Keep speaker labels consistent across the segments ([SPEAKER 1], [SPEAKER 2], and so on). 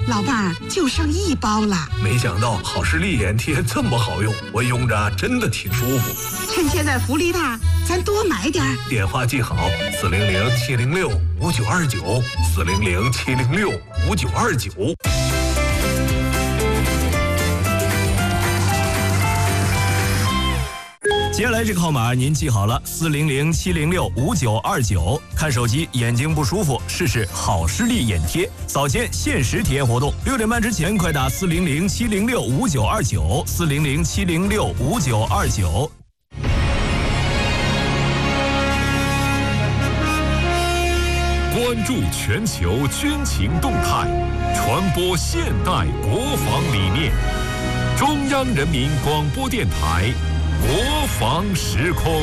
[SPEAKER 1] 老伴儿，就剩1包了。
[SPEAKER 2] 没想到好视力眼贴这么好用，我用着真的挺舒服。
[SPEAKER 1] 趁现在福利大，咱多买点儿。
[SPEAKER 2] 电话记好：400-706-5929，400-706-5929。
[SPEAKER 3] 接下来这个号码您记好了，400-706-5929。看手机眼睛不舒服，试试好视力眼贴，早间限时体验活动，6点半之前快打400-706-5929，400-706-5929。
[SPEAKER 4] 关注全球军情动态，传播现代国防理念。中央人民广播电台国防时空。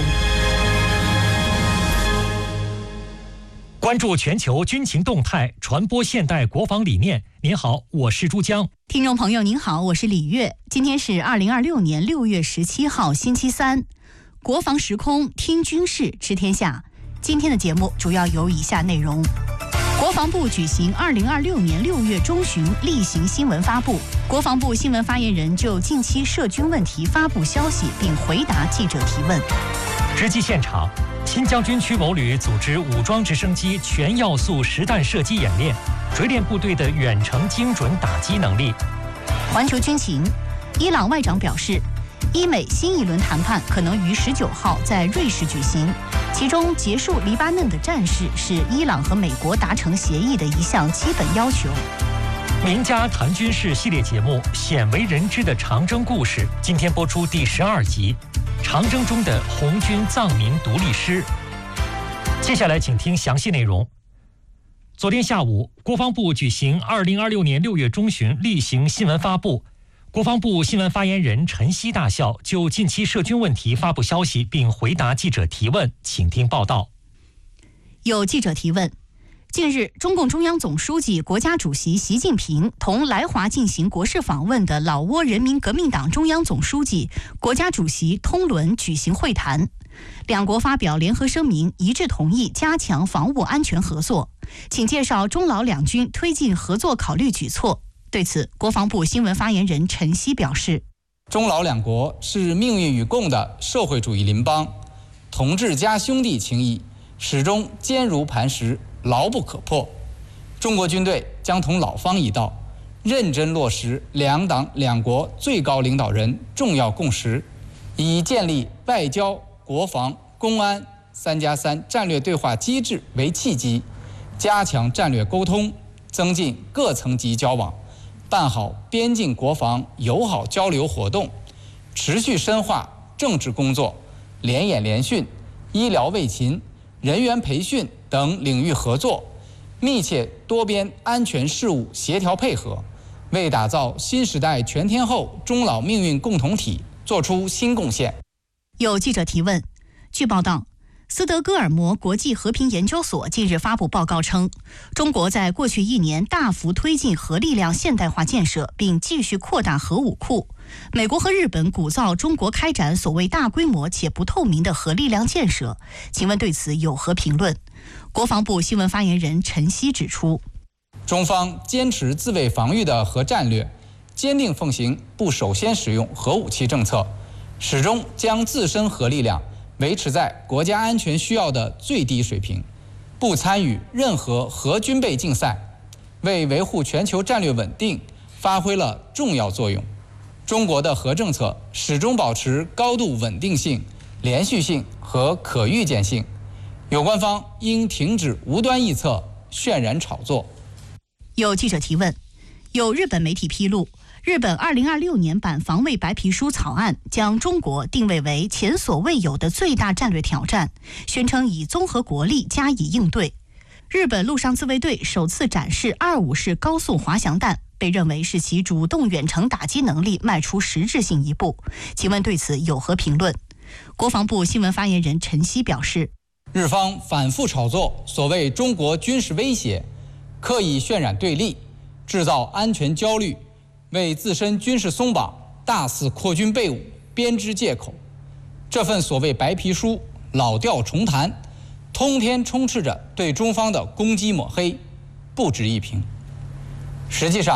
[SPEAKER 5] 关注全球军情动态，传播现代国防理念。您好，我是珠江。
[SPEAKER 6] 听众朋友您好，我是李月。今天是2026年6月17号星期三，国防时空听军事知天下。今天的节目主要有以下内容：国防部举行2026年6月中旬例行新闻发布，国防部新闻发言人就近期涉军问题发布消息，并回答记者提问。
[SPEAKER 5] 直击现场，新疆军区某旅组织武装直升机全要素实弹射击演练，锤炼部队的远程精准打击能力。
[SPEAKER 6] 环球军情，伊朗外长表示，伊美新一轮谈判可能于19号在瑞士举行，其中结束黎巴嫩的战事是伊朗和美国达成协议的一项基本要求。
[SPEAKER 5] 名家谈军事系列节目《鲜为人知的长征故事》今天播出第12集，长征中的红军藏民独立师。接下来请听详细内容。昨天下午，国防部举行2026年6月中旬例行新闻发布，国防部新闻发言人陈希大校就近期涉军问题发布消息，并回答记者提问，请听报道。
[SPEAKER 6] 有记者提问：近日，中共中央总书记、国家主席习近平同来华进行国事访问的老挝人民革命党中央总书记、国家主席通伦举行会谈，两国发表联合声明，一致同意加强防务安全合作。请介绍中老两军推进合作考虑举措。对此，国防部新闻发言人陈希表示，
[SPEAKER 7] 中老两国是命运与共的社会主义邻邦，同志加兄弟情谊始终坚如磐石，牢不可破。中国军队将同老方一道，认真落实两党两国最高领导人重要共识，以建立外交、国防、公安3+3战略对话机制为契机，加强战略沟通，增进各层级交往，办好边境国防友好交流活动，持续深化政治工作、联演联训、医疗卫勤、人员培训等领域合作，密切多边安全事务协调配合，为打造新时代全天候中老命运共同体作出新贡献。
[SPEAKER 6] 有记者提问，据报道，斯德哥尔摩国际和平研究所近日发布报告称，中国在过去1年大幅推进核力量现代化建设，并继续扩大核武库。美国和日本鼓噪中国开展所谓大规模且不透明的核力量建设，请问对此有何评论？国防部新闻发言人陈希指出，
[SPEAKER 7] 中方坚持自卫防御的核战略，坚定奉行不首先使用核武器政策，始终将自身核力量维持在国家安全需要的最低水平，不参与任何核军备竞赛，为维护全球战略稳定发挥了重要作用。中国的核政策始终保持高度稳定性、连续性和可预见性，有关方应停止无端臆测、渲染炒作。
[SPEAKER 6] 有记者提问，有日本媒体披露，日本2026年版防卫白皮书草案将中国定位为前所未有的最大战略挑战，宣称以综合国力加以应对。日本陆上自卫队首次展示25式高速滑翔弹，被认为是其主动远程打击能力迈出实质性一步。请问对此有何评论？国防部新闻发言人陈希表示，
[SPEAKER 7] 日方反复炒作所谓中国军事威胁，刻意渲染对立，制造安全焦虑，为自身军事松绑、大肆扩军备武编织借口。这份所谓白皮书老调重弹，通篇充斥着对中方的攻击抹黑，不值一评。实际上，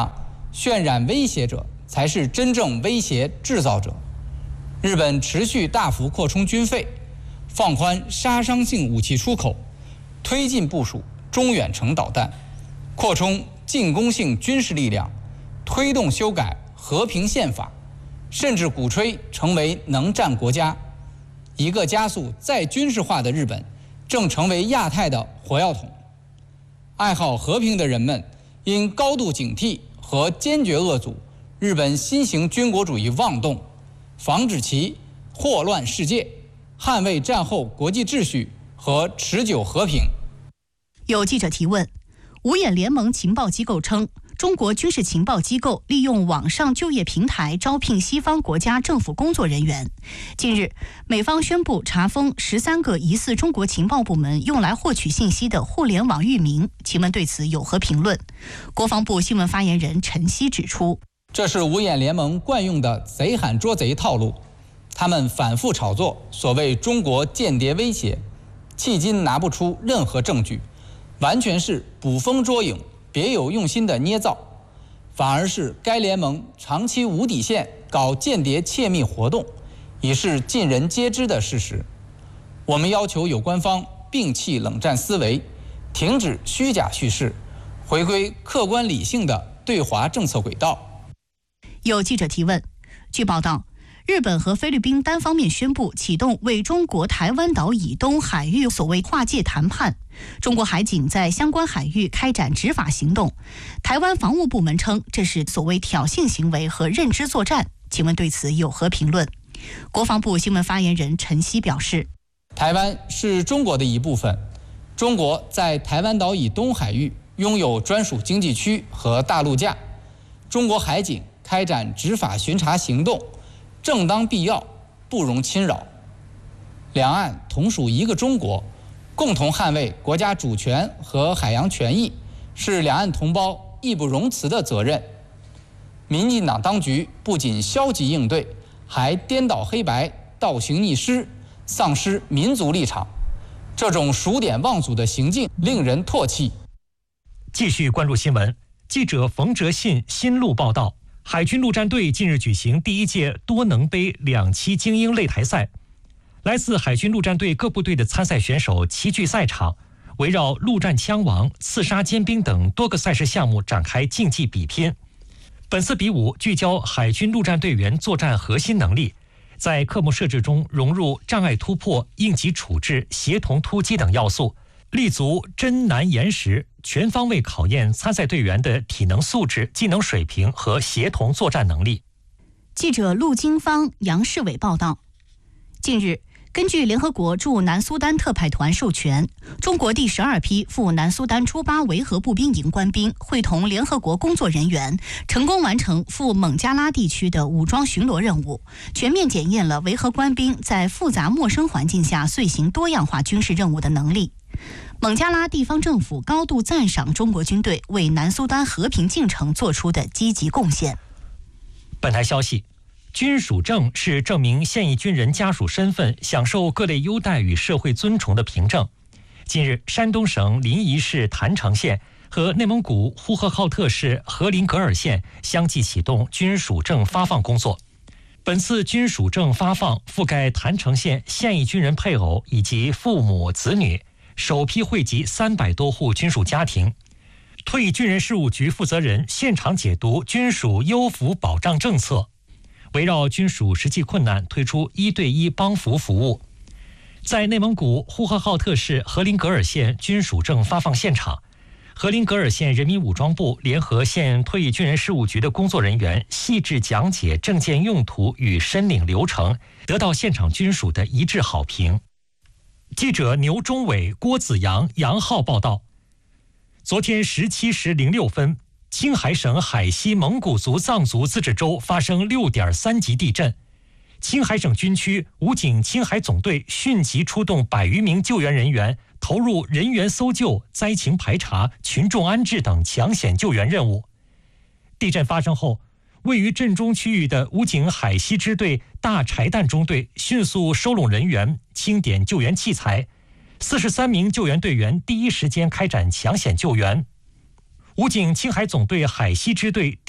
[SPEAKER 7] 渲染威胁者才是真正威胁制造者。日本持续大幅扩充军费，放宽杀伤性武器出口，推进部署中远程导弹，扩充进攻性军事力量，推动修改和平宪法，甚至鼓吹成为能战国家。一个加速再军事化的日本正成为亚太的火药桶。爱好和平的人们应高度警惕和坚决遏阻日本新型军国主义妄动，防止其祸乱世界，捍卫战后国际秩序和持久和平。
[SPEAKER 6] 有记者提问，五眼联盟情报机构称，中国军事情报机构利用网上就业平台招聘西方国家政府工作人员。近日，美方宣布查封13个疑似中国情报部门用来获取信息的互联网域名，请问对此有何评论？国防部新闻发言人陈希指出，
[SPEAKER 7] 这是五眼联盟惯用的贼喊捉贼套路，他们反复炒作所谓中国间谍威胁，迄今拿不出任何证据，完全是捕风捉影，别有用心的捏造，反而是该联盟长期无底线搞间谍窃密活动，已是尽人皆知的事实。我们要求有关方摒弃冷战思维，停止虚假叙事，回归客观理性的对华政策轨道。
[SPEAKER 6] 有记者提问，据报道，日本和菲律宾单方面宣布启动为中国台湾岛以东海域所谓划界谈判，中国海警在相关海域开展执法行动。台湾防务部门称这是所谓挑衅行为和认知作战，请问对此有何评论？国防部新闻发言人陈希表示，
[SPEAKER 7] 台湾是中国的一部分，中国在台湾岛以东海域拥有专属经济区和大陆架，中国海警开展执法巡查行动，正当必要，不容侵扰。两岸同属一个中国，共同捍卫国家主权和海洋权益，是两岸同胞义不容辞的责任。民进党当局不仅消极应对，还颠倒黑白，倒行逆施，丧失民族立场，这种数典忘祖的行径令人唾弃。
[SPEAKER 5] 继续关注新闻，记者冯哲信新路报道，海军陆战队近日举行第1届多能杯2栖精英擂台赛，来自海军陆战队各部队的参赛选手齐聚赛场，围绕陆战枪王、刺杀尖兵等多个赛事项目展开竞技比拼。本次比武聚焦海军陆战队员作战核心能力，在科目设置中融入障碍突破、应急处置、协同突击等要素，立足真难严实，全方位考验参赛队员的体能素质、技能水平和协同作战能力。
[SPEAKER 6] 记者陆金芳、杨世伟报道，近日，根据联合国驻南苏丹特派团授权，中国第12批赴南苏丹朱巴维和步兵营官兵会同联合国工作人员，成功完成赴孟加拉地区的武装巡逻任务，全面检验了维和官兵在复杂陌生环境下遂行多样化军事任务的能力。孟加拉地方政府高度赞赏中国军队为南苏丹和平进程做出的积极贡献。
[SPEAKER 5] 本台消息，军属证是证明现役军人家属身份、享受各类优待与社会尊崇的凭证。近日，山东省临沂市郯城县和内蒙古呼和浩特市和林格尔县相继启动军属证发放工作。本次军属证发放覆盖郯城县现役军人配偶以及父母子女，首批惠及300多户军属家庭。退役军人事务局负责人现场解读军属优抚保障政策，围绕军属实际困难推出1对1帮扶服务。在内蒙古呼和浩特市和林格尔县军属证发放现场，和林格尔县人民武装部联合县退役军人事务局的工作人员细致讲解证件用途与申领流程，得到现场军属的一致好评。记者牛忠伟、郭子阳、杨浩报道，昨天17时06分，青海省海西蒙古族藏族自治州发生6.3级地震。青海省军区武警青海总队迅即出动100余名救援人员，投入人员搜救、灾情排查、群众安置等抢险救援任务。地震发生后，位于震中区域的武警海西支队大柴旦中队迅速收拢人员，清点救援器材，43名救援队员第一时间开展抢险救援。武警青海总队海西支队